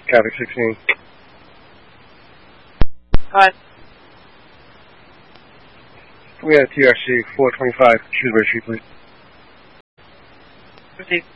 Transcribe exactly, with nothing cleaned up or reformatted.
Copy sixteen. Hi. We have T R C four twenty-five, Shrewsbury Street, please. Proceed.